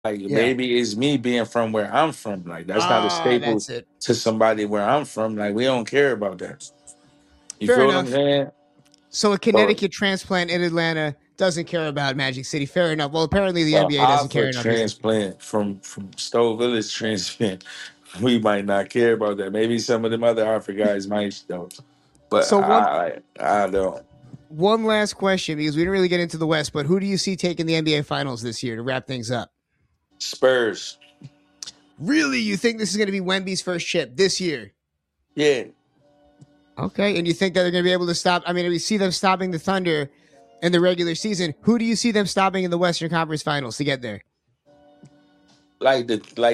Like Yeah. maybe it's me being from where I'm from. Like that's not a Ah, staple that's it. to somebody where I'm from. Like we don't care about that. You Fair feel what I'm enough. saying? So a So, Connecticut transplant in Atlanta doesn't care about Magic City. Fair enough. Well, apparently the well, NBA doesn't care Alpha enough either. transplant from Stowe Village transplant, we might not care about that. Maybe some of them other Alpha guys might though, but So I don't. one last question because we didn't really get into the West, but who do you see taking the NBA Finals this year to wrap things up? Spurs, Really, you think this is going to be Wemby's first chip this year? yeah. Okay, and you think that they're going to be able to stop? I mean, we see them stopping the Thunder in the regular season. Who do you see them stopping in the Western Conference Finals to get there? Like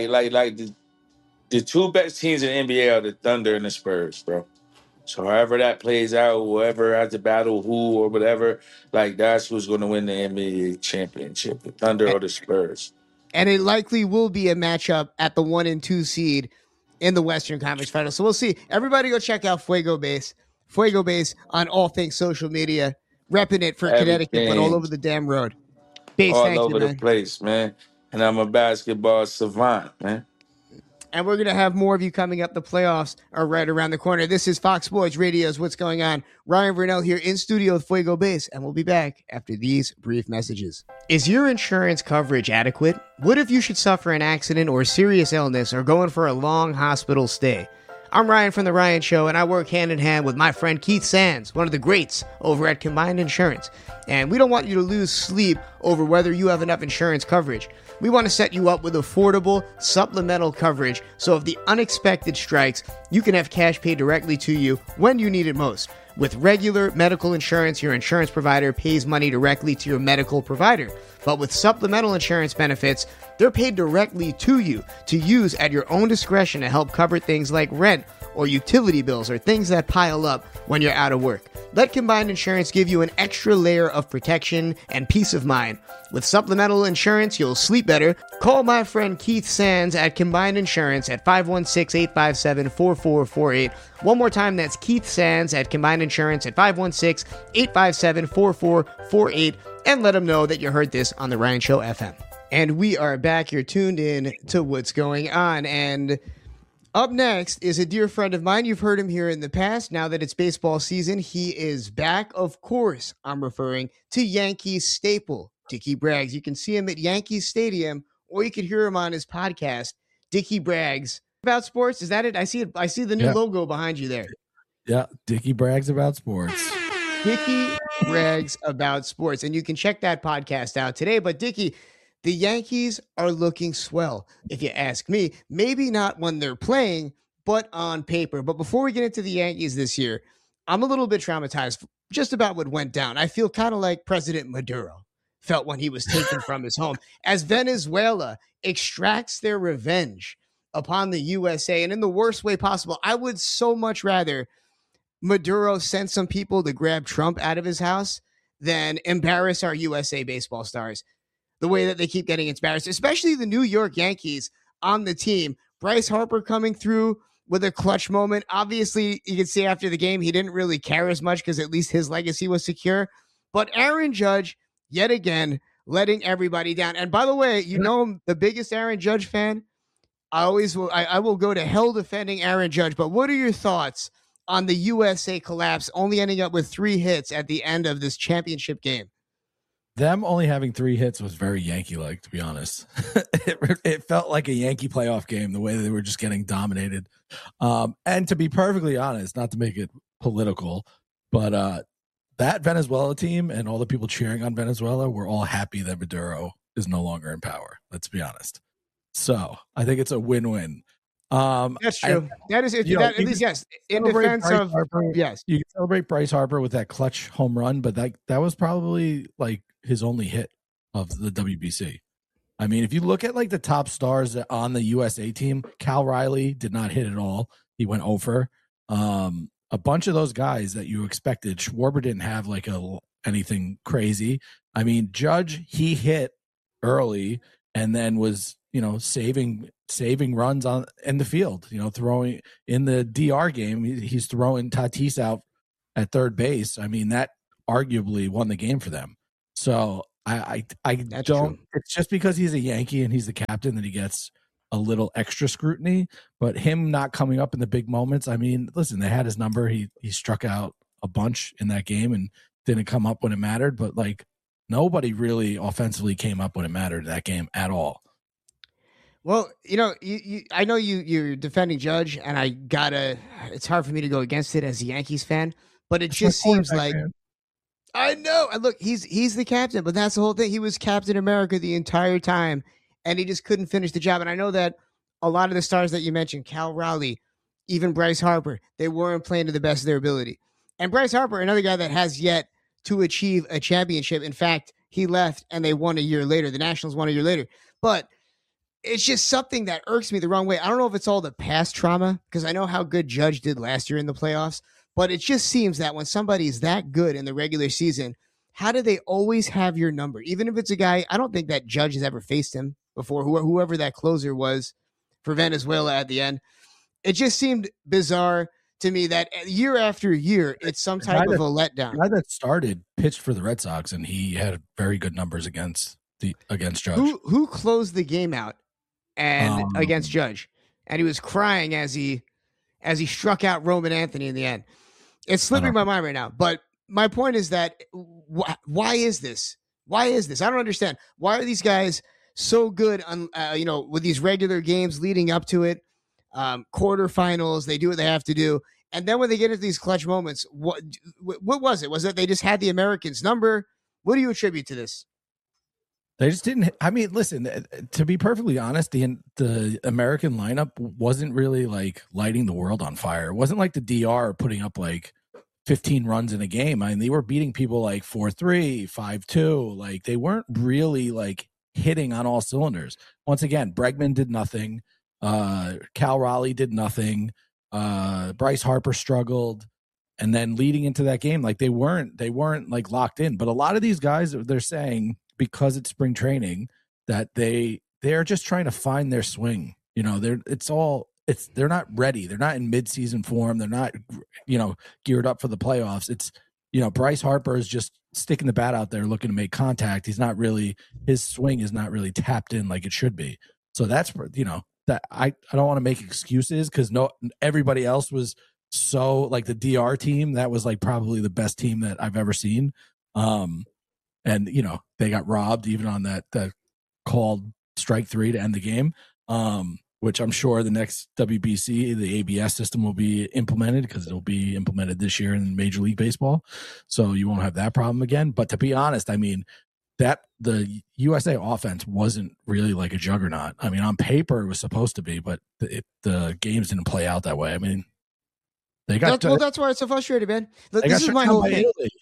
the two best teams in the NBA are the Thunder and the Spurs, bro. So however that plays out, whoever has to battle who or whatever, like that's who's going to win the NBA championship, the Thunder or the Spurs. And it likely will be a matchup at the 1 and 2 seed in the Western Conference Finals. So we'll see. Everybody go check out Fuego Base on all things social media, repping it for Connecticut, but all Everything over the damn road. Base, all thank you, over the man. place, man. And I'm a basketball savant, man. And we're going to have more of you coming up. The playoffs are right around the corner. This is Fox Sports Radio's What's Going On. Ryan Vernell here in studio with Fuego Base, and we'll be back after these brief messages. Is your insurance coverage adequate? What if you should suffer an accident or serious illness or go in for a long hospital stay? I'm Ryan from The Ryan Show, and I work hand in hand with my friend Keith Sands, one of the greats over at Combined Insurance. And we don't want you to lose sleep over whether you have enough insurance coverage. We want to set you up with affordable supplemental coverage so if the unexpected strikes, you can have cash paid directly to you when you need it most. With regular medical insurance, your insurance provider pays money directly to your medical provider. But with supplemental insurance benefits, they're paid directly to you to use at your own discretion to help cover things like rent or utility bills or things that pile up when you're out of work. Let Combined Insurance give you an extra layer of protection and peace of mind. With supplemental insurance, you'll sleep better. Call my friend Keith Sands at Combined Insurance at 516-857-4448. One more time, that's Keith Sands at Combined Insurance at 516-857-4448. And let them know that you heard this on The Ryan Show FM. And we are back. You're tuned in to What's Going On. And up next is a dear friend of mine. You've heard him here in the past. Now that it's baseball season, he is back. Of course, I'm referring to Yankees staple, Dickie Braggs. You can see him at Yankees Stadium, or you can hear him on his podcast, Dickie Braggs. About sports, is that it? I see it. I see the new logo behind you there. Yeah, Dickie Braggs About Sports. Dickie Braggs About Sports. And you can check that podcast out today. But Dickie, the Yankees are looking swell, if you ask me. Maybe not when they're playing, but on paper. But before we get into the Yankees this year, I'm a little bit traumatized just about what went down. I feel kind of like President Maduro felt when he was taken from his home, as Venezuela extracts their revenge upon the USA, and in the worst way possible. I would so much rather Maduro send some people to grab Trump out of his house than embarrass our USA baseball stars the way that they keep getting embarrassed, especially the New York Yankees on the team. Bryce Harper coming through with a clutch moment. Obviously, you can see after the game, he didn't really care as much because at least his legacy was secure. But Aaron Judge, yet again, letting everybody down. And by the way, you know I'm the biggest Aaron Judge fan. I will go to hell defending Aaron Judge. But what are your thoughts on the USA collapse, only ending up with 3 hits at the end of this championship game? Them only having 3 hits was very Yankee-like, to be honest. it felt like a Yankee playoff game, the way they were just getting dominated. And to be perfectly honest, not to make it political, but that Venezuela team and all the people cheering on Venezuela were all happy that Maduro is no longer in power. Let's be honest. So I think it's a win-win. That's true. That is, at least, yes. In defense of, yes. You can celebrate Bryce Harper with that clutch home run, but that was probably like his only hit of the WBC. I mean, if you look at like the top stars on the USA team, Cal Riley did not hit at all. He went over. A bunch of those guys that you expected, Schwarber didn't have like anything crazy. I mean, Judge, he hit early and then was, saving runs in the field, throwing in the DR game. He's throwing Tatis out at third base. I mean, that arguably won the game for them. So I That's don't. true. It's just because he's a Yankee and he's the captain that he gets a little extra scrutiny. But him not coming up in the big moments. I mean, listen, they had his number. He struck out a bunch in that game and didn't come up when it mattered. But like nobody really offensively came up when it mattered in that game at all. Well, I know you're defending Judge, and it's hard for me to go against it as a Yankees fan, but it just seems like, man. I know. And look, he's the captain, but that's the whole thing. He was Captain America the entire time, and he just couldn't finish the job. And I know that a lot of the stars that you mentioned, Cal Raleigh, even Bryce Harper, they weren't playing to the best of their ability. And Bryce Harper, another guy that has yet to achieve a championship. In fact, he left and they won a year later. The Nationals won a year later. But it's just something that irks me the wrong way. I don't know if it's all the past trauma, because I know how good Judge did last year in the playoffs, but it just seems that when somebody's that good in the regular season, how do they always have your number? Even if it's a guy, I don't think that Judge has ever faced him before, whoever that closer was for Venezuela at the end. It just seemed bizarre to me that year after year, it's some type of a letdown. The guy that started pitched for the Red Sox, and he had very good numbers against Judge. Who closed the game out and against Judge, and he was crying as he struck out Roman Anthony in the end. It's slipping my mind right now, but my point is that why is this? Why is this? I don't understand. Why are these guys so good on with these regular games leading up to it, quarterfinals? They do what they have to do, and then when they get into these clutch moments, what was it? Was it they just had the Americans' number? What do you attribute to this? They just didn't. I mean, listen, to be perfectly honest, the American lineup wasn't really like lighting the world on fire. It wasn't like the DR putting up like 15 runs in a game. I mean, they were beating people like 4-3, 5-2. Like they weren't really like hitting on all cylinders. Once again, Bregman did nothing. Cal Raleigh did nothing. Bryce Harper struggled. And then leading into that game, like they weren't like locked in. But a lot of these guys, they're saying, because it's spring training, that they're just trying to find their swing. They're not ready. They're not in mid-season form. They're not, geared up for the playoffs. It's, Bryce Harper is just sticking the bat out there looking to make contact. His swing is not really tapped in like it should be. So that's, that I don't want to make excuses, because everybody else was so like the DR team. That was like probably the best team that I've ever seen. And, they got robbed even on that called strike 3 to end the game, which I'm sure the next WBC, the ABS system will be implemented, because it'll be implemented this year in Major League Baseball. So you won't have that problem again. But to be honest, I mean, that the USA offense wasn't really like a juggernaut. I mean, on paper it was supposed to be, but the games didn't play out that way. I mean, they got that's why it's so frustrating, man. This is my whole thing.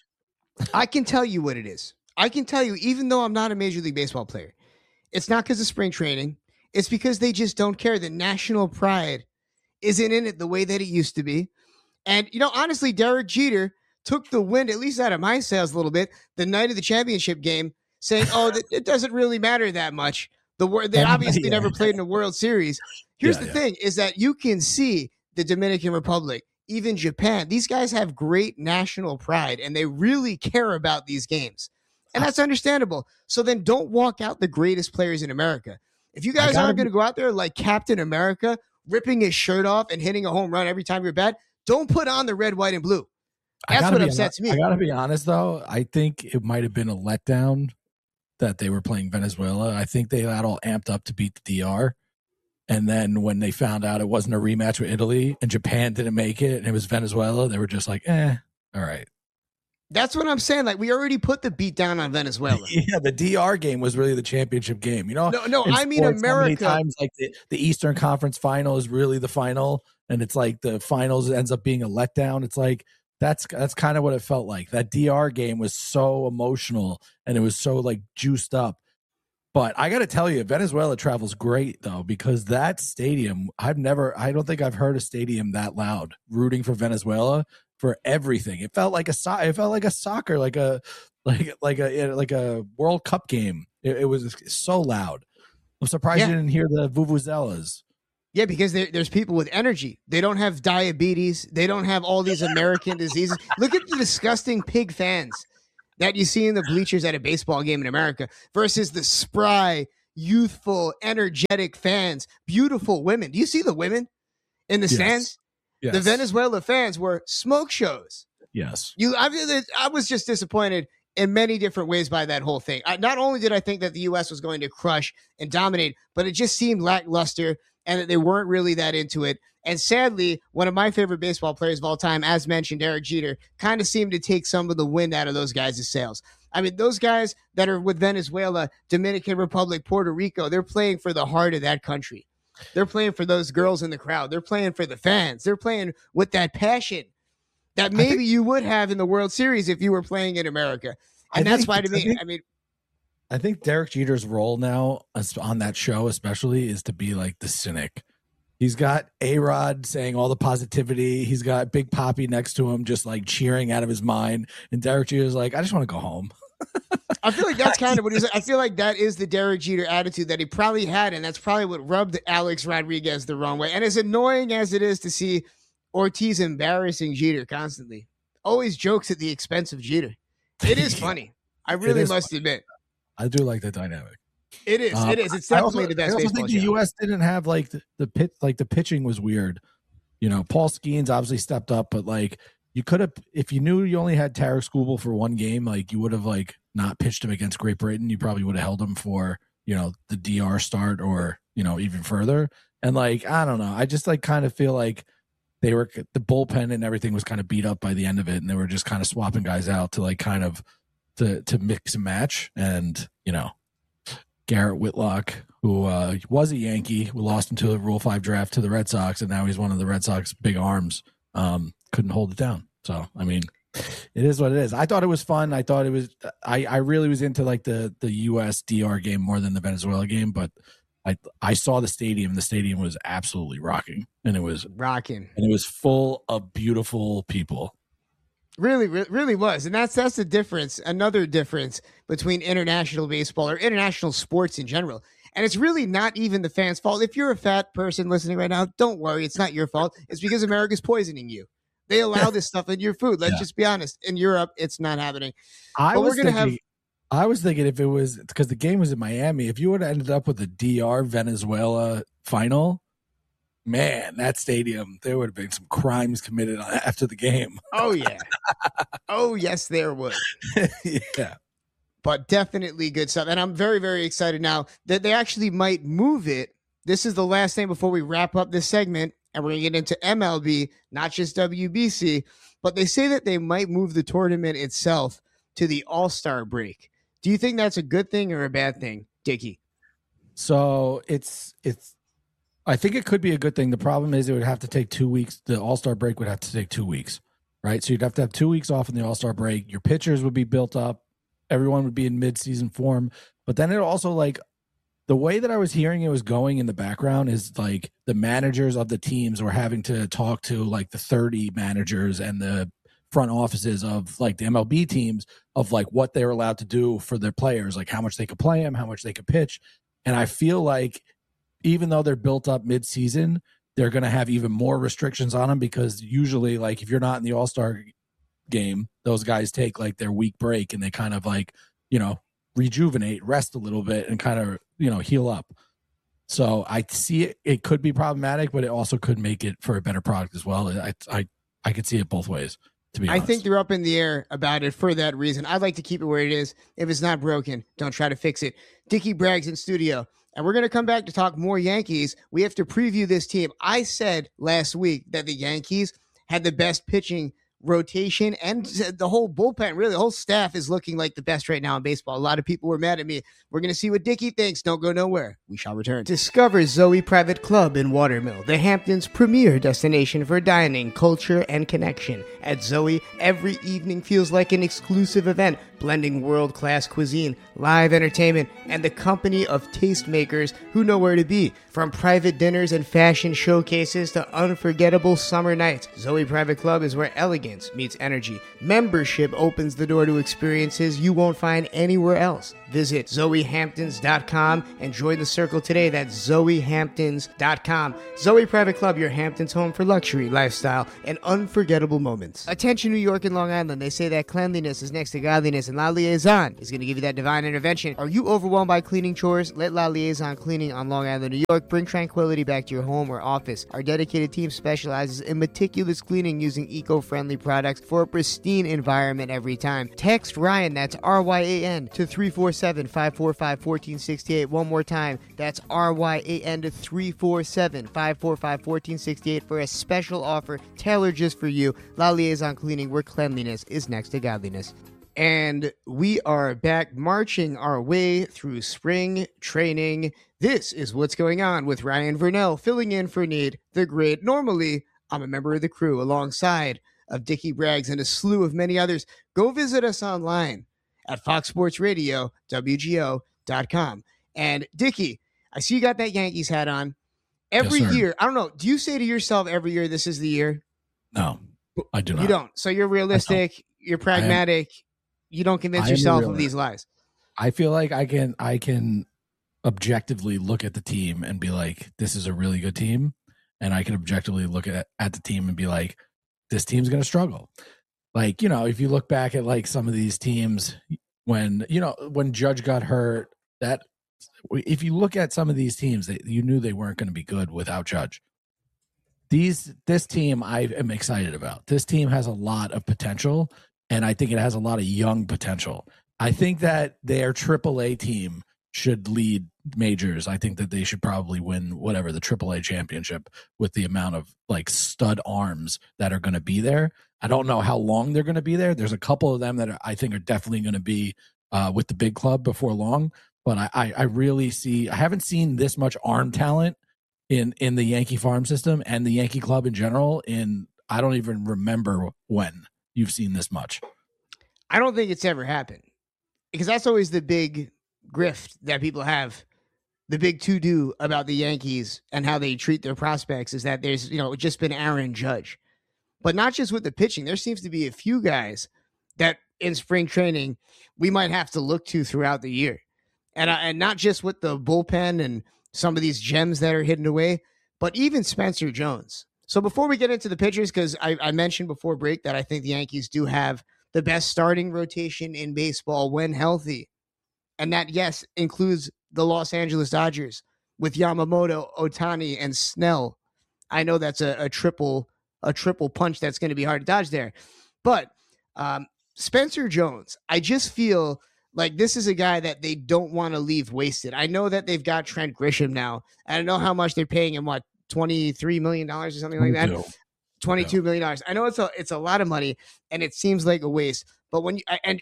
I can tell you what it is. I can tell you, even though I'm not a Major League Baseball player, it's not because of spring training. It's because they just don't care. The national pride isn't in it the way that it used to be. And, honestly, Derek Jeter took the wind, at least out of my sails a little bit, the night of the championship game, saying, it doesn't really matter that much. They obviously never played in a World Series. Here's the thing, is that you can see the Dominican Republic, even Japan. These guys have great national pride, and they really care about these games. And that's understandable. So then don't walk out the greatest players in America. If you guys aren't going to go out there like Captain America, ripping his shirt off and hitting a home run every time you're bat, don't put on the red, white, and blue. That's what upsets me. I got to be honest, though. I think it might have been a letdown that they were playing Venezuela. I think they got all amped up to beat the DR. And then when they found out it wasn't a rematch with Italy and Japan didn't make it and it was Venezuela, they were just like, all right. That's what I'm saying. Like, we already put the beat down on Venezuela. Yeah, the DR game was really the championship game. No, I mean America. How many times, like the Eastern Conference Final is really the final, and it's like the finals ends up being a letdown. It's like that's kind of what it felt like. That DR game was so emotional and it was so like juiced up. But I got to tell you, Venezuela travels great though, because that stadium, I don't think I've heard a stadium that loud rooting for Venezuela for everything. It felt like a soccer, like a World Cup game. It was so loud. I'm surprised you didn't hear the vuvuzelas. Yeah, because there's people with energy. They don't have diabetes. They don't have all these American diseases. Look at the disgusting pig fans that you see in the bleachers at a baseball game in America versus the spry, youthful, energetic fans, beautiful women. Do you see the women in the stands? Yes. The Venezuela fans were smoke shows. Yes. I was just disappointed in many different ways by that whole thing. Not only did I think that the U.S. was going to crush and dominate, but it just seemed lackluster and that they weren't really that into it. And sadly, one of my favorite baseball players of all time, as mentioned, Derek Jeter, kind of seemed to take some of the wind out of those guys' sails. I mean, those guys that are with Venezuela, Dominican Republic, Puerto Rico, they're playing for the heart of that country. They're playing for those girls in the crowd. They're playing for the fans. They're playing with that passion that maybe you would have in the World Series if you were playing in America. And that's why, to me, I think Derek Jeter's role now on that show especially is to be like the cynic. He's got A-Rod saying all the positivity. He's got Big Papi next to him just like cheering out of his mind. And Derek Jeter's like, I just want to go home. I feel like that's kind of what he's like. I feel like that is the Derek Jeter attitude that he probably had, and that's probably what rubbed Alex Rodriguez the wrong way. And as annoying as it is to see Ortiz embarrassing Jeter constantly, always jokes at the expense of Jeter. It is funny. I really must admit. I do like that dynamic. It is. It is. It's definitely the best. I also think the U.S. didn't have like the pitching was weird. You know, Paul Skeens obviously stepped up, but like you could have, if you knew you only had Tarek Skubal for one game, like you would have like not pitched him against Great Britain. You probably would have held him for, you know, the DR start or, you know, even further. And like, I don't know. I just like kind of feel like the bullpen and everything was kind of beat up by the end of it. And they were just kind of swapping guys out to like kind of to mix and match. And, you know, Garrett Whitlock, who was a Yankee, who lost him to the Rule 5 draft to the Red Sox, and now he's one of the Red Sox big arms, couldn't hold it down. So, I mean, it is what it is. I thought it was fun. I thought it was I really was into like the US DR game more than the Venezuela game, but I saw the stadium. The stadium was absolutely rocking, and it was rocking, and it was full of beautiful people. Really, really was. And that's the difference. Another difference between international baseball or international sports in general. And it's really not even the fans' fault. If you're a fat person listening right now, don't worry. It's not your fault. It's because America's poisoning you. They allow this stuff in your food. Let's just be honest. In Europe, it's not happening. I was thinking if it was because the game was in Miami, if you would have ended up with a DR Venezuela final, man, that stadium, there would have been some crimes committed after the game. Oh, yeah. Oh, yes, there would. Yeah. But definitely good stuff. And I'm very, very excited now that they actually might move it. This is the last thing before we wrap up this segment, and we're going to get into MLB, not just WBC. But they say that they might move the tournament itself to the All-Star break. Do you think that's a good thing or a bad thing, Dickie? So I think it could be a good thing. The problem is it would have to take 2 weeks. The All-Star break would have to take 2 weeks, right? So you'd have to have 2 weeks off in the All-Star break. Your pitchers would be built up. Everyone would be in mid-season form. But then it also, like, the way that I was hearing it was going in the background is, like, the managers of the teams were having to talk to, like, the 30 managers and the front offices of, like, the MLB teams of, like, what they were allowed to do for their players, like how much they could play them, how much they could pitch. And I feel like even though they're built up mid-season, they're going to have even more restrictions on them because usually, like, if you're not in the All-Star game, those guys take, like, their week break and they kind of, like, you know, rejuvenate, rest a little bit, and kind of, you know, heal up. So I see it could be problematic, but it also could make it for a better product as well. I could see it both ways, to be honest. I think they're up in the air about it for that reason. I'd like to keep it where it is. If it's not broken, don't try to fix it. Dickie Braggs in studio. And we're going to come back to talk more Yankees. We have to preview this team. I said last week that the Yankees had the best pitching rotation and the whole bullpen, really, the whole staff is looking like the best right now in baseball. A lot of people were mad at me. We're going to see what Dickie thinks. Don't go nowhere. We shall return. Discover Zoe Private Club in Watermill, the Hamptons' premier destination for dining, culture, and connection. At Zoe, every evening feels like an exclusive event, blending world-class cuisine, live entertainment, and the company of tastemakers who know where to be. From private dinners and fashion showcases to unforgettable summer nights, Zoe Private Club is where elegance meets energy. Membership opens the door to experiences you won't find anywhere else. Visit ZoeHamptons.com and join the circle today. That's ZoeHamptons.com. Zoe Private Club, your Hamptons home for luxury, lifestyle, and unforgettable moments. Attention New York and Long Island. They say that cleanliness is next to godliness, and La Liaison is going to give you that divine intervention. Are you overwhelmed by cleaning chores? Let La Liaison Cleaning on Long Island, New York bring tranquility back to your home or office. Our dedicated team specializes in meticulous cleaning using eco-friendly products for a pristine environment every time. Text Ryan, that's RYAN, to 347-545-1468. One more time, that's RYAN to 347-545-1468 for a special offer tailored just for you. La Liaison Cleaning, where cleanliness is next to godliness. And we are back marching our way through spring training. This is what's going on with Ryan Vernell, filling in for Need the Great. Normally, I'm a member of the crew alongside of Dickie Braggs and a slew of many others. Go visit us online at foxsportsradio.wgo.com. And Dickie, I see you got that Yankees hat on. Every year, I don't know, do you say to yourself every year, this is the year? No, I do not. You don't. So you're realistic, you're pragmatic, you don't convince yourself of these lies. I feel like I can objectively look at the team and be like, this is a really good team. And I can objectively look at the team and be like, this team's going to struggle. Like, you know, if you look back at like some of these teams when Judge got hurt, that if you look at some of these teams, you knew they weren't going to be good without Judge. This team I am excited about. This team has a lot of potential, and I think it has a lot of young potential. I think that their AAA team should lead majors. I think that they should probably win whatever the AAA championship with the amount of like stud arms that are going to be there. I don't know how long they're going to be there. There's a couple of them that I think are definitely going to be with the big club before long. But I really see, I haven't seen this much arm talent in the Yankee farm system and the Yankee club in general. I don't even remember when you've seen this much. I don't think it's ever happened, because that's always the big grift that people have. The big to-do about the Yankees and how they treat their prospects is that there's, just been Aaron Judge. But not just with the pitching. There seems to be a few guys that in spring training we might have to look to throughout the year. And not just with the bullpen and some of these gems that are hidden away, but even Spencer Jones. So before we get into the pitchers, because I mentioned before break that I think the Yankees do have the best starting rotation in baseball when healthy. And that, yes, includes the Los Angeles Dodgers with Yamamoto, Ohtani, and Snell. I know that's a triple punch that's going to be hard to dodge there. But Spencer Jones, I just feel like this is a guy that they don't want to leave wasted. I know that they've got Trent Grisham now. I don't know how much they're paying him, $23 million or something like that? $22 million. I know it's a lot of money, and it seems like a waste. But when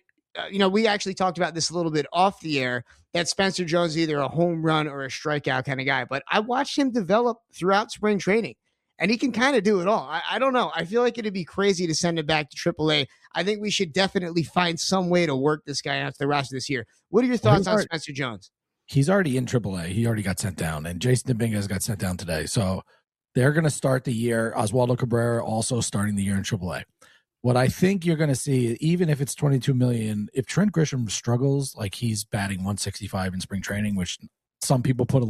we actually talked about this a little bit off the air, that Spencer Jones is either a home run or a strikeout kind of guy. But I watched him develop throughout spring training, and he can kind of do it all. I don't know. I feel like it'd be crazy to send him back to AAA. I think we should definitely find some way to work this guy out to the roster this year. What are your thoughts on Spencer Jones? He's already in AAA. He already got sent down, and Jason Dominguez got sent down today. So they're going to start the year. Oswaldo Cabrera also starting the year in AAA. What I think you're going to see, even if it's $22 million, if Trent Grisham struggles, like he's batting 165 in spring training, which some people put a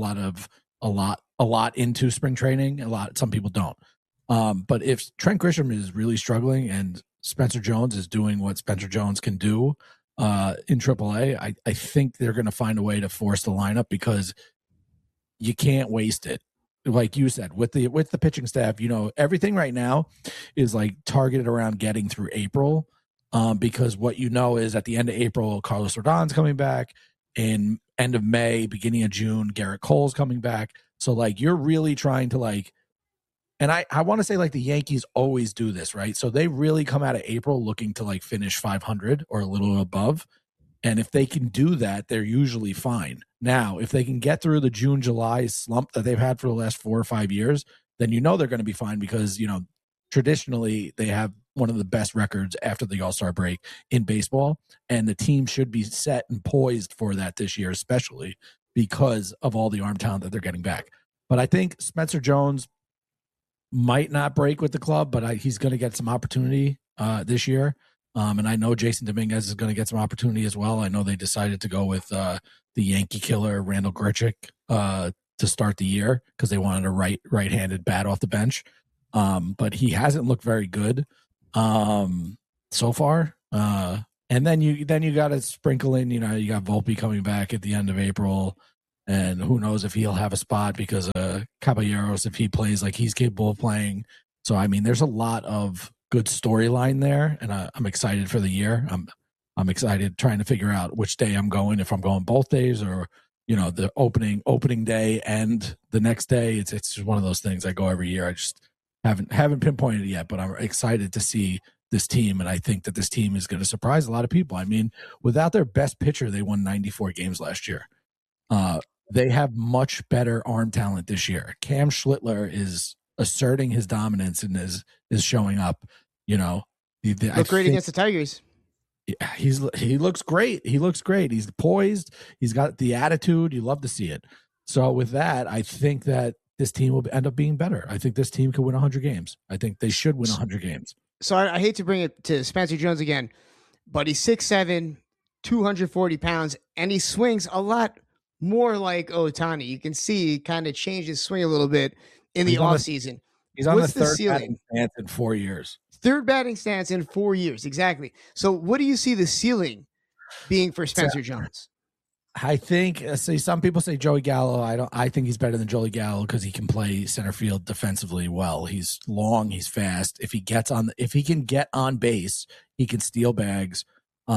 lot into spring training, some people don't. But if Trent Grisham is really struggling and Spencer Jones is doing what Spencer Jones can do in AAA, I think they're going to find a way to force the lineup, because you can't waste it. Like you said, with the pitching staff, everything right now is like targeted around getting through April, because what is at the end of April, Carlos Rodon's coming back. In end of May, beginning of June, Garrett Cole's coming back. So like you're really trying to and I want to say like the Yankees always do this, right? So they really come out of April looking to like finish 500 or a little above. And if they can do that, they're usually fine. Now, if they can get through the June, July slump that they've had for the last 4 or 5 years, then they're going to be fine, because, traditionally they have one of the best records after the All-Star break in baseball. And the team should be set and poised for that this year, especially because of all the arm talent that they're getting back. But I think Spencer Jones might not break with the club, but he's going to get some opportunity this year. And I know Jason Dominguez is going to get some opportunity as well. I know they decided to go with the Yankee killer, Randall Grichuk, to start the year, because they wanted a right-handed bat off the bench. But he hasn't looked very good so far. And And then you got to sprinkle in, you got Volpe coming back at the end of April, and who knows if he'll have a spot because Caballeros, if he plays like he's capable of playing. So I mean, there's a lot of good storyline there, and I'm excited for the year. I'm excited trying to figure out which day I'm going, if I'm going both days or the opening day and the next day. It's just one of those things. I go every year. I just haven't pinpointed it yet, but I'm excited to see this team, and I think that this team is going to surprise a lot of people. I mean, without their best pitcher, they won 94 games last year. They have much better arm talent this year. Cam Schlittler is asserting his dominance and is showing up. Look great against the Tigers. Yeah, he looks great. He looks great. He's poised. He's got the attitude. You love to see it. So with that, I think that this team will end up being better. I think this team could win 100 games. I think they should win 100 games. So I hate to bring it to Spencer Jones again, but he's 6'7", 240 pounds, and he swings a lot more like Ohtani. You can see he kind of changed his swing a little bit in the offseason. He's on the third batting stance in 4 years. Third batting stance in 4 years, exactly. So what do you see the ceiling being for Spencer Jones? I think, some people say Joey Gallo. I think he's better than Joey Gallo because he can play center field defensively well. He's long, he's fast. If he can get on base, he can steal bags.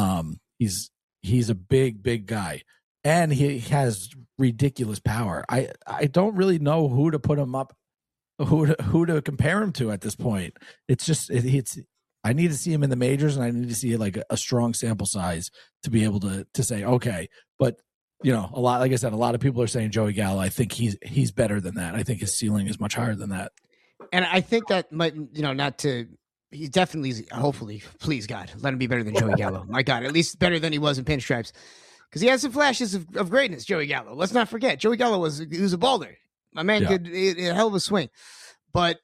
He's a big guy, and he has ridiculous power. I don't really know who to put him up, who to compare him to at this point. It's just I need to see him in the majors, and I need to see like a strong sample size to be able to say okay. But like I said, a lot of people are saying Joey Gallo. I think he's better than that. I think his ceiling is much higher than that. And I think that might, he definitely, hopefully, please God, let him be better than Joey Gallo. My God, at least better than he was in pinstripes, because he has some flashes of greatness. Joey Gallo. Let's not forget, Joey Gallo was a balder. My man could a hell of a swing, but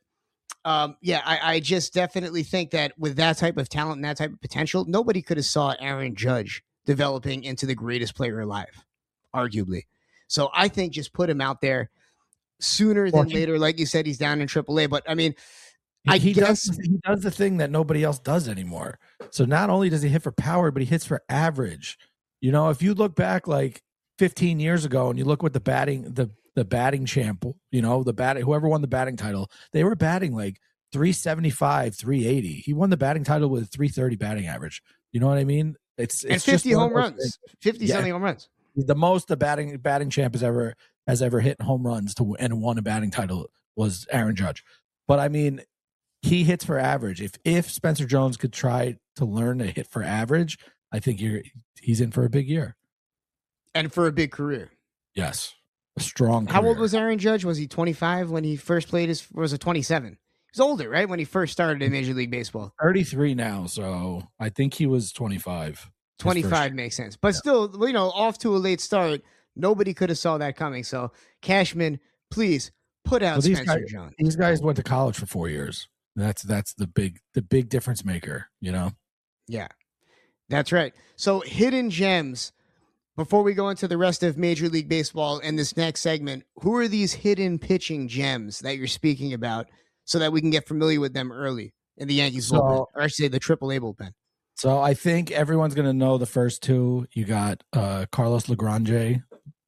I just definitely think that with that type of talent and that type of potential, nobody could have saw Aaron Judge developing into the greatest player alive, arguably. So I think just put him out there sooner than later. Like you said, he's down in AAA, but I mean, he does the thing that nobody else does anymore. So not only does he hit for power, but he hits for average. If you look back like 15 years ago and you look what the batting champ, whoever won the batting title, they were batting like 375, 380. He won the batting title with 330 batting average. You know what I mean? It's 50 home runs, 50 something home runs. The most the batting champ has ever hit home runs and won a batting title was Aaron Judge. But I mean, he hits for average. If Spencer Jones could try to learn to hit for average, I think he's in for a big year and for a big career. Yes, a strong career. How old was Aaron Judge? Was he 25 when he first played? Was it 27? He's older, right? When he first started in Major League Baseball. 33 now, so I think he was 25. 25 makes sense. But still, off to a late start. Nobody could have saw that coming. So, Cashman, please put out Spencer Jones. These guys went to college for 4 years. That's the big difference maker, Yeah, that's right. So, hidden gems. Before we go into the rest of Major League Baseball and this next segment, who are these hidden pitching gems that you're speaking about so that we can get familiar with them early in the Yankees bullpen, or I should say the AAA bullpen? So I think everyone's going to know the first two. You got Carlos Larange,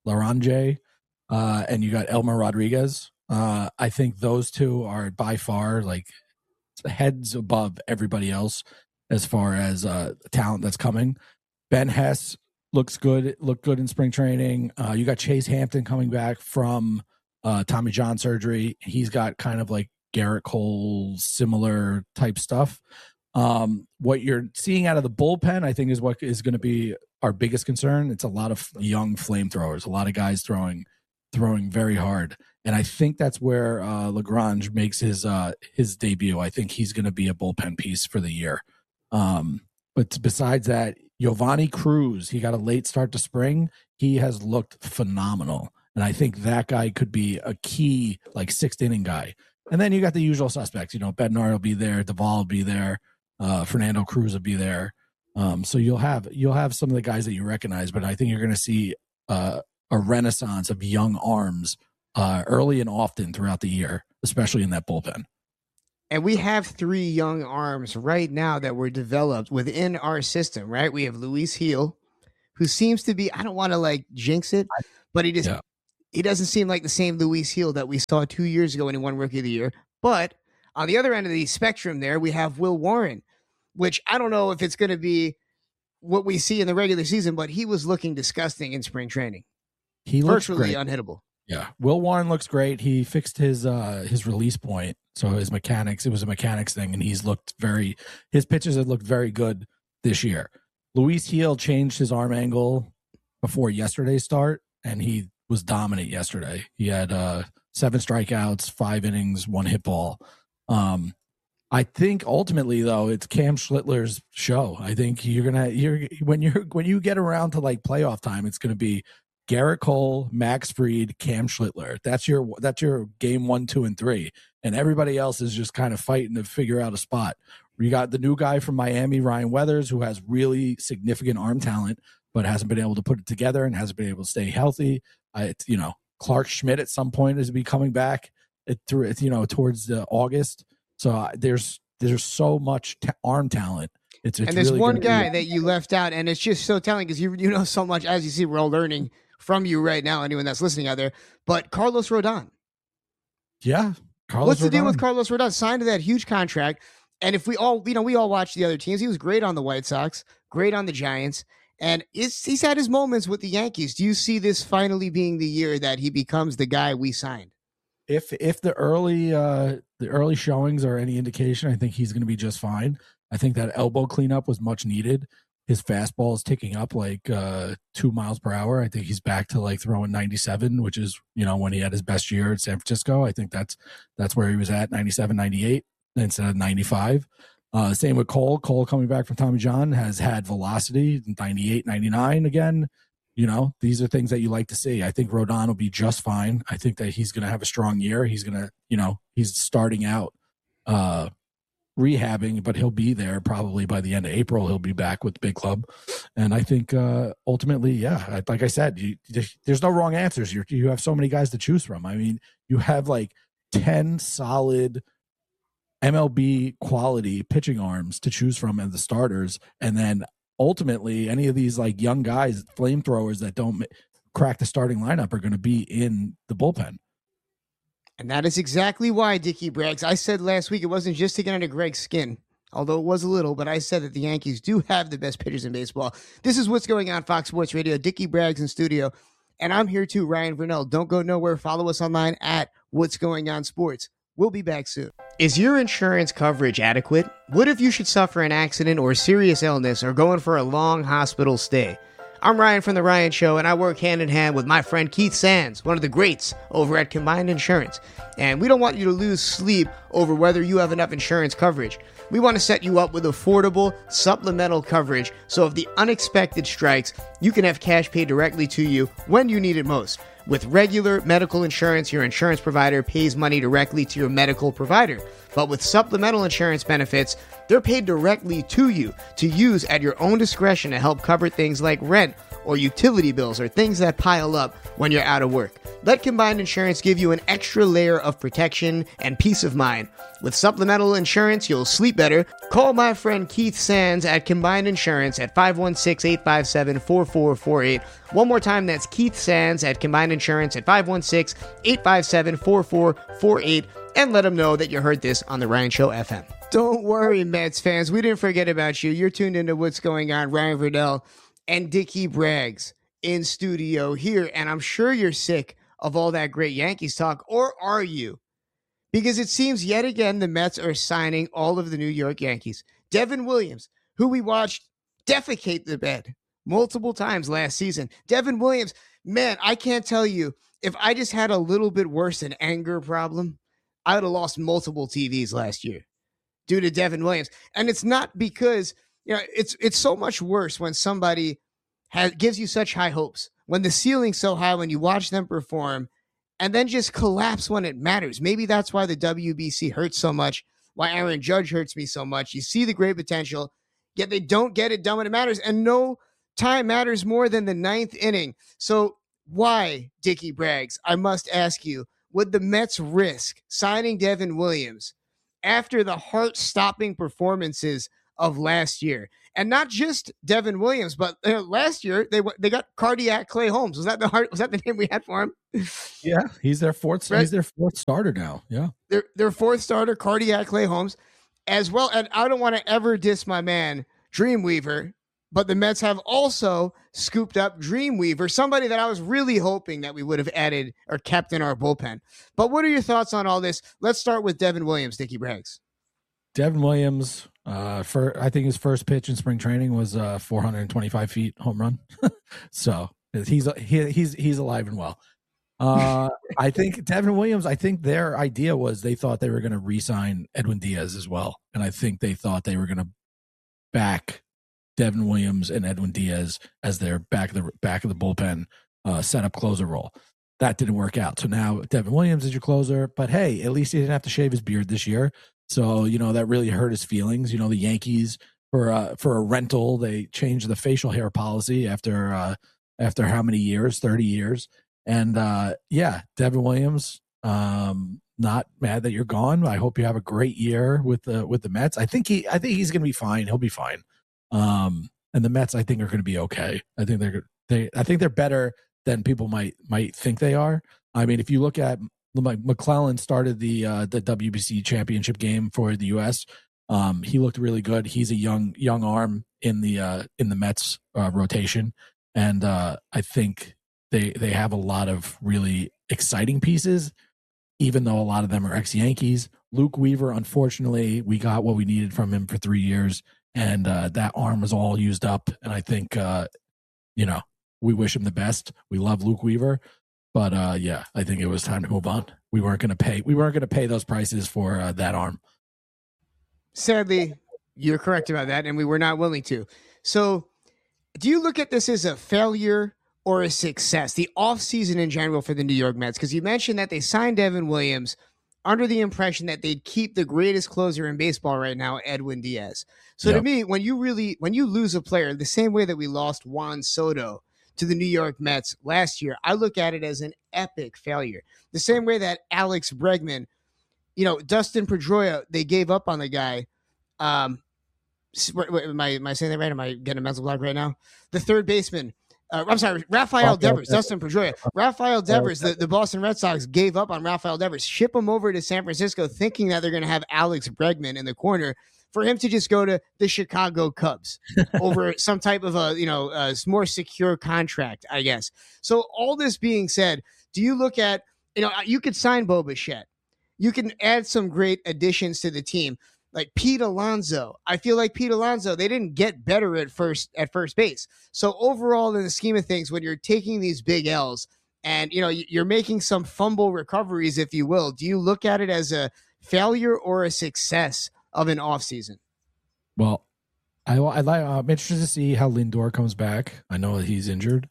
and you got Elmer Rodriguez. I think those two are by far like heads above everybody else as far as talent that's coming. Ben Hess looked good in spring training. You got Chase Hampton coming back from Tommy John surgery. He's got kind of like Garrett Cole similar type stuff. What you're seeing out of the bullpen, I think, is what is going to be our biggest concern. It's a lot of young flamethrowers, a lot of guys throwing very hard, and I think that's where Lagrange makes his debut. I think he's going to be a bullpen piece for the year. But besides that, Giovanni Cruz, he got a late start to spring. He has looked phenomenal, and I think that guy could be a key like sixth inning guy. And then you got the usual suspects. Bednar will be there, Duvall will be there. Fernando Cruz will be there. So you'll have some of the guys that you recognize, but I think you're going to see a renaissance of young arms early and often throughout the year, especially in that bullpen. And we have 3 young arms right now that were developed within our system, right? We have Luis Heel, who seems to be, I don't want to like jinx it, but Yeah. he doesn't seem like the same Luis Heel that we saw 2 years ago when he won Rookie of the Year. But on the other end of the spectrum there, we have Will Warren, which I don't know if it's going to be what we see in the regular season, but he was looking disgusting in spring training. He looks Virtually great. unhittable. Yeah. Will Warren looks great. He fixed his release point. So his mechanics, it was a mechanics thing, and his pitches have looked very good this year. Luis Heel changed his arm angle before yesterday's start, and he was dominant yesterday. He had 7 strikeouts, 5 innings, 1 hit ball. I think ultimately though, it's Cam Schlittler's show. I think when you get around to like playoff time, it's gonna be Garrett Cole, Max Fried, Cam Schlittler. That's your game 1, 2, and 3. And everybody else is just kind of fighting to figure out a spot. You got the new guy from Miami, Ryan Weathers, who has really significant arm talent, but hasn't been able to put it together and hasn't been able to stay healthy. Clark Schmidt at some point is be coming back towards August. So there's so much arm talent. It's and there's really one guy that you left out, and it's just so telling because you know so much. As you see, we're all learning from you right now. Anyone that's listening out there, but Carlos Rodon. Yeah, What's the deal with Carlos Rodon? Signed to that huge contract, and if we all watched the other teams. He was great on the White Sox, great on the Giants, and he's had his moments with the Yankees. Do you see this finally being the year that he becomes the guy we signed? If the early showings are any indication, I think he's going to be just fine. I think that elbow cleanup was much needed. His fastball is ticking up like 2 miles per hour. I think he's back to like throwing 97, which is, when he had his best year at San Francisco. I think that's where he was at, 97, 98 instead of 95. Same with Cole. Cole coming back from Tommy John has had velocity, 98, 99 again. These are things that you like to see. I think Rodon will be just fine. I think that he's going to have a strong year. He's going to, he's starting out rehabbing, but he'll be there probably by the end of April. He'll be back with the big club. And I think ultimately, yeah, like I said, there's no wrong answers. You have so many guys to choose from. I mean, you have like 10 solid MLB quality pitching arms to choose from as the starters. And then ultimately, any of these like young guys, flamethrowers that don't crack the starting lineup are going to be in the bullpen. And that is exactly why, Dickie Braggs. I said last week it wasn't just to get under Greg's skin, although it was a little, but I said that the Yankees do have the best pitchers in baseball. This is What's Going On, Fox Sports Radio. Dickie Braggs in studio. And I'm here too, Ryan Vernell. Don't go nowhere. Follow us online at What's Going On Sports. We'll be back soon. Is your insurance coverage adequate? What if you should suffer an accident or serious illness or going for a long hospital stay? I'm Ryan from The Ryan Show, and I work hand in hand with my friend Keith Sands, one of the greats over at Combined Insurance. And we don't want you to lose sleep over whether you have enough insurance coverage. We want to set you up with affordable supplemental coverage, so if the unexpected strikes, you can have cash paid directly to you when you need it most. With regular medical insurance, your insurance provider pays money directly to your medical provider. But with supplemental insurance benefits, they're paid directly to you to use at your own discretion to help cover things like rent or utility bills or things that pile up when you're out of work. Let Combined Insurance give you an extra layer of protection and peace of mind. With supplemental insurance, you'll sleep better. Call my friend Keith Sands at Combined Insurance at 516-857-4448. One more time, that's Keith Sands at Combined Insurance at 516-857-4448. And let them know that you heard this on The Ryan Show FM. Don't worry, Mets fans. We didn't forget about you. You're tuned into What's Going On. Ryan Vernell and Dickie Braggs in studio here. And I'm sure you're sick of all that great Yankees talk. Or are you? Because it seems yet again the Mets are signing all of the New York Yankees. Devin Williams, who we watched defecate the bed multiple times last season. Devin Williams, man, I can't tell you, if I just had a little bit worse an anger problem, I would have lost multiple TVs last year due to Devin Williams. And it's not because, it's so much worse when somebody gives you such high hopes, when the ceiling's so high, when you watch them perform, and then just collapse when it matters. Maybe that's why the WBC hurts so much, why Aaron Judge hurts me so much. You see the great potential, yet they don't get it done when it matters. And no time matters more than the ninth inning. So why, Dickie Braggs, I must ask you, would the Mets risk signing Devin Williams after the heart-stopping performances of last year. And not just Devin Williams, but last year they got cardiac Clay Holmes. Was that the name we had for him? Yeah, he's their fourth. Right? He's their fourth starter now. Yeah, their fourth starter, cardiac Clay Holmes, as well. And I don't want to ever diss my man Dreamweaver, but the Mets have also scooped up Dreamweaver, somebody that I was really hoping that we would have added or kept in our bullpen. But what are your thoughts on all this? Let's start with Devin Williams, Dickie Braggs. Devin Williams, I think his first pitch in spring training was 425 feet home run. So he's alive and well. I think Devin Williams, I think their idea was they thought they were going to re-sign Edwin Diaz as well. And I think they thought they were going to back Devin Williams and Edwin Diaz as their back of the bullpen setup closer role. That didn't work out. So now Devin Williams is your closer, but hey, at least he didn't have to shave his beard this year. So, that really hurt his feelings. The Yankees for a rental, they changed the facial hair policy after how many years? 30 years. And Devin Williams, not mad that you're gone. I hope you have a great year with the Mets. I think he's going to be fine. He'll be fine. And the Mets, I think, are going to be okay. I think they're better than people might think they are. I mean, if you look at McClellan started the WBC championship game for the U.S. He looked really good. He's a young arm in the Mets rotation, and I think they have a lot of really exciting pieces, even though a lot of them are ex-Yankees. Luke Weaver, unfortunately, we got what we needed from him for 3 years, and that arm was all used up. And I think we wish him the best. We love Luke Weaver. But I think it was time to move on. We weren't going to pay those prices for that arm. Sadly, you're correct about that, and we were not willing to. So, do you look at this as a failure or a success? The offseason in general for the New York Mets, because you mentioned that they signed Devin Williams under the impression that they'd keep the greatest closer in baseball right now, Edwin Diaz. So to me, when you lose a player the same way that we lost Juan Soto to the New York Mets last year, I look at it as an epic failure. The same way that Alex Bregman, Dustin Pedroia, they gave up on the guy. Am I saying that right? Am I getting a mental block right now? The third baseman. I'm sorry, Rafael Devers, Dustin Pedroia. Rafael Devers, the Boston Red Sox gave up on Rafael Devers, ship him over to San Francisco thinking that they're going to have Alex Bregman in the corner for him to just go to the Chicago Cubs over some type of a more secure contract, I guess. So all this being said, do you look at, you could sign Bo Bichette. You can add some great additions to the team, like Pete Alonso. I feel like Pete Alonso, they didn't get better at first base. So overall, in the scheme of things, when you're taking these big L's and, you're making some fumble recoveries, if you will, do you look at it as a failure or a success of an offseason? Well, I'm interested to see how Lindor comes back. I know that he's injured.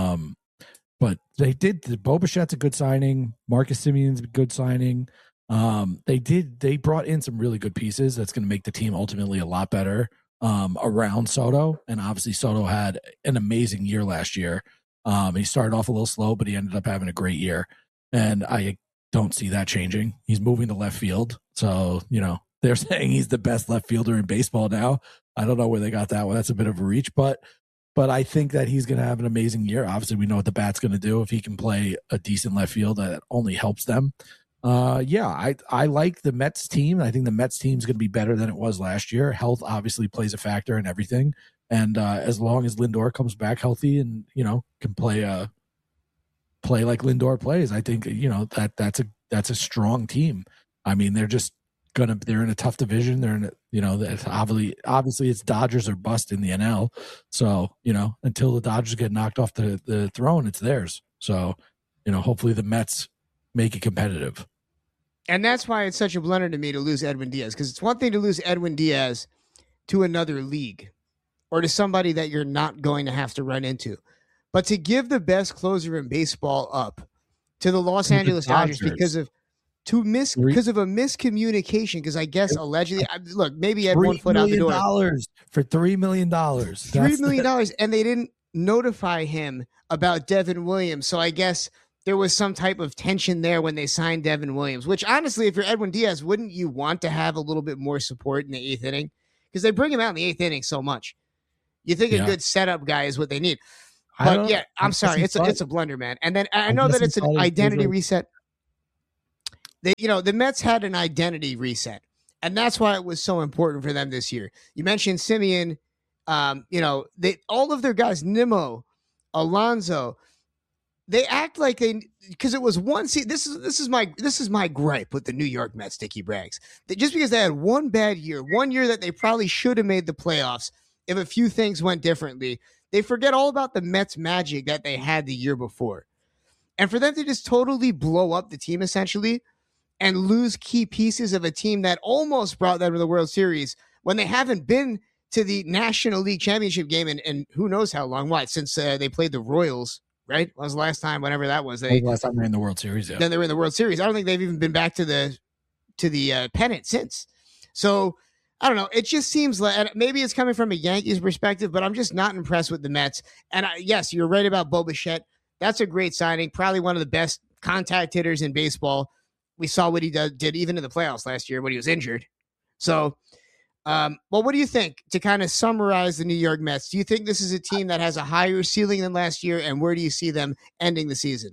But Bo Bichette's a good signing. Marcus Simeon's a good signing. They brought in some really good pieces that's going to make the team ultimately a lot better around Soto. And obviously Soto had an amazing year last year. He started off a little slow, but he ended up having a great year. And I don't see that changing. He's moving to left field. So, they're saying he's the best left fielder in baseball now. I don't know where they got that one. That's a bit of a reach, but I think that he's going to have an amazing year. Obviously, we know what the bat's going to do. If he can play a decent left field, that only helps them. I like the Mets team. I think the Mets team is going to be better than it was last year. Health obviously plays a factor in everything. And as long as Lindor comes back healthy and, can play like Lindor plays, I think, that's a strong team. I mean, they're in a tough division. They're in obviously it's Dodgers or bust in the NL. So, until the Dodgers get knocked off the throne, it's theirs. So, hopefully the Mets make it competitive. And that's why it's such a blunder to me to lose Edwin Diaz, because it's one thing to lose Edwin Diaz to another league or to somebody that you're not going to have to run into. But to give the best closer in baseball up to the Los Angeles Dodgers because of a miscommunication, because I guess allegedly, look, maybe he had 1 foot out the door. For $3 million. $3 million, and they didn't notify him about Devin Williams. So I guess there was some type of tension there when they signed Devin Williams, which honestly, if you're Edwin Diaz, wouldn't you want to have a little bit more support in the 8th inning? Because they bring him out in the 8th inning so much. You think a good setup guy is what they need. But yeah, I'm sorry. It's a blunder, man. And then I know that it's an identity reset. The Mets had an identity reset, and that's why it was so important for them this year. You mentioned Simeon, all of their guys, Nimmo, Alonso, they act like because it was one season. This is my gripe with the New York Mets, Dickie Braggs. Just because they had one bad year, one year that they probably should have made the playoffs if a few things went differently, they forget all about the Mets magic that they had the year before. And for them to just totally blow up the team essentially and lose key pieces of a team that almost brought them to the World Series when they haven't been to the National League Championship game in who knows how long, since they played the Royals. Right? When was the last time, whenever that was? Last time they were in the World Series, yeah. Then they were in the World Series. I don't think they've even been back to the pennant since. So, I don't know. It just seems like, and maybe it's coming from a Yankees perspective, but I'm just not impressed with the Mets. And yes, you're right about Bo Bichette. That's a great signing. Probably one of the best contact hitters in baseball. We saw what he did even in the playoffs last year when he was injured. So, what do you think, to kind of summarize the New York Mets? Do you think this is a team that has a higher ceiling than last year, and where do you see them ending the season?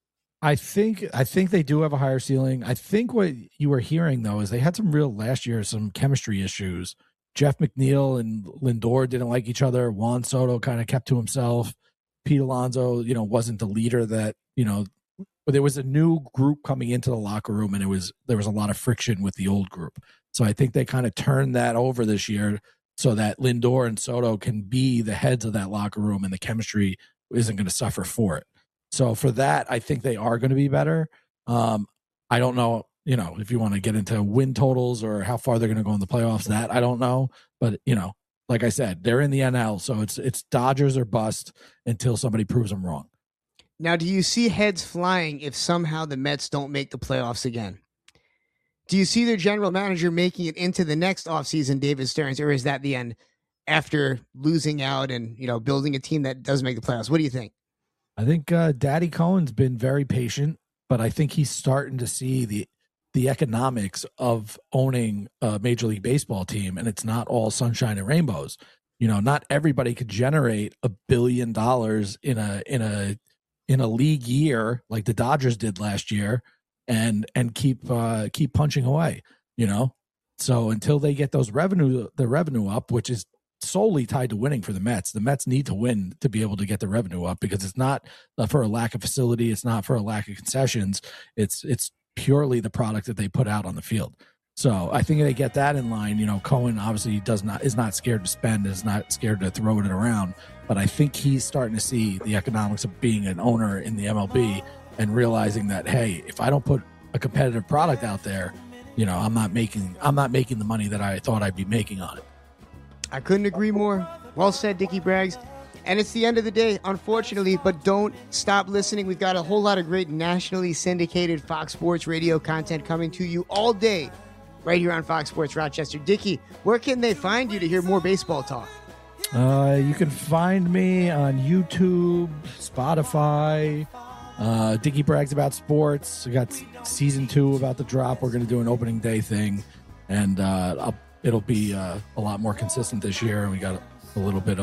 I think they do have a higher ceiling. I think what you were hearing, though, is they had some chemistry issues. Jeff McNeil and Lindor didn't like each other. Juan Soto kind of kept to himself. Pete Alonso, wasn't the leader that, but there was a new group coming into the locker room, and there was a lot of friction with the old group. So I think they kind of turned that over this year so that Lindor and Soto can be the heads of that locker room, and the chemistry isn't going to suffer for it. So for that, I think they are going to be better. I don't know, if you want to get into win totals or how far they're going to go in the playoffs, that I don't know. But, like I said, they're in the NL, so it's Dodgers or bust until somebody proves them wrong. Now, do you see heads flying if somehow the Mets don't make the playoffs again? Do you see their general manager making it into the next offseason, David Stearns, or is that the end after losing out and, building a team that does make the playoffs? What do you think? I think Daddy Cohen's been very patient, but I think he's starting to see the economics of owning a Major League Baseball team, and it's not all sunshine and rainbows. Not everybody could generate $1 billion in a league year like the Dodgers did last year. And keep punching away, So until they get the revenue up, which is solely tied to winning for the Mets need to win to be able to get the revenue up, because it's not for a lack of facility, it's not for a lack of concessions, it's purely the product that they put out on the field. So I think they get that in line. Cohen obviously is not scared to spend, is not scared to throw it around, but I think he's starting to see the economics of being an owner in the MLB. And realizing that, hey, if I don't put a competitive product out there, I'm not making the money that I thought I'd be making on it. I couldn't agree more. Well said, Dickie Braggs. And it's the end of the day, unfortunately, but don't stop listening. We've got a whole lot of great nationally syndicated Fox Sports Radio content coming to you all day right here on Fox Sports Rochester. Dickie, where can they find you to hear more baseball talk? You can find me on YouTube, Spotify, Dickie Braggs About Sports. We got season 2 about to drop. We're going to do an opening day thing, and it'll be a lot more consistent this year. And we got a little bit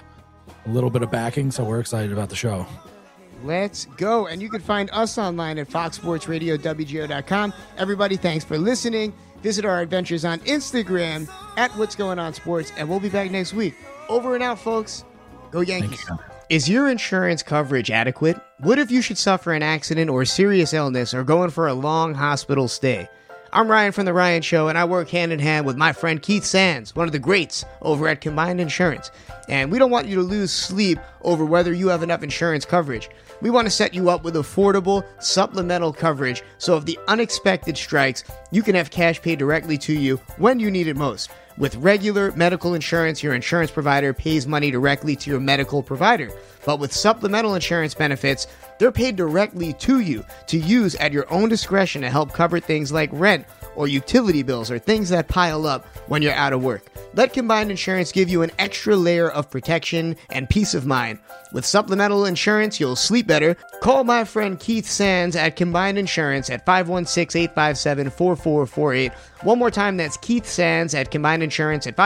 of backing, so we're excited about the show. Let's go. And you can find us online at foxsportsradiowgo.com. Everybody, thanks for listening. Visit our adventures on Instagram at What's Going On Sports, and we'll be back next week. Over and out, folks. Go Yankees. Is your insurance coverage adequate? What if you should suffer an accident or serious illness or going for a long hospital stay? I'm Ryan from The Ryan Show, and I work hand in hand with my friend Keith Sands, one of the greats over at Combined Insurance. And we don't want you to lose sleep over whether you have enough insurance coverage. We want to set you up with affordable supplemental coverage, so if the unexpected strikes, you can have cash paid directly to you when you need it most. With regular medical insurance, your insurance provider pays money directly to your medical provider. But with supplemental insurance benefits, they're paid directly to you to use at your own discretion to help cover things like rent or utility bills or things that pile up when you're out of work. Let Combined Insurance give you an extra layer of protection and peace of mind. With supplemental insurance, you'll sleep better. Call my friend Keith Sands at Combined Insurance at 516-857-4448. One more time, that's Keith Sands at Combined Insurance at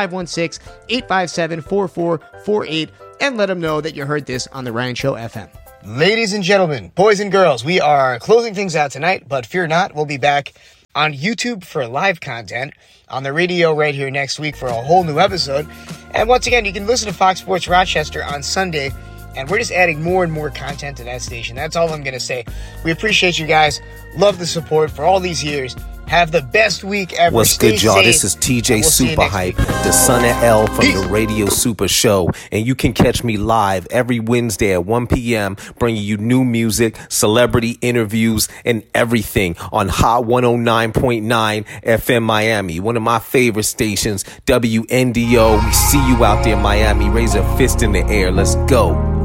516-857-4448. And let them know that you heard this on the Ryan Show FM. Ladies and gentlemen, boys and girls, we are closing things out tonight, but fear not, we'll be back on YouTube for live content, on the radio right here next week for a whole new episode. And once again, you can listen to Fox Sports Rochester on Sunday, and we're just adding more and more content to that station. That's all I'm going to say. We appreciate you guys. Love the support for all these years. Have the best week ever. What's good, y'all? This is TJ Super Hype, the son of L from the Radio Super Show. And you can catch me live every Wednesday at 1 p.m. bringing you new music, celebrity interviews, and everything on Hot 109.9 FM Miami. One of my favorite stations, WNDO. We see you out there in Miami. Raise a fist in the air. Let's go.